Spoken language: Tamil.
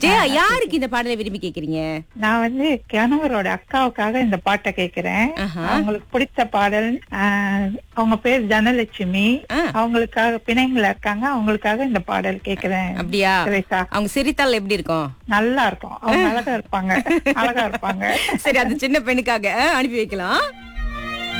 ஜெயா, யாருக்கு இந்த பாடலை விரும்பி கேக்குறீங்க? நான் வந்து கணவரோட அக்காவுக்காக இந்த பாட்டை கேக்குறேன். அவங்களுக்கு பிடித்த பாடல். அவங்க பேர் தனலட்சுமி. அவங்களுக்காக பிணைங்களா இருக்காங்க. அவங்களுக்காக இந்த பாடல் கேக்குறேன். அப்படியா? அவங்க சிரித்தால் எப்படி இருக்கும்? நல்லா இருக்கும். அவங்க அழகா இருப்பாங்க. அழகா இருப்பாங்க. சரி, அது சின்ன பெண்ணுக்காக அனுப்பி வைக்கலாம்.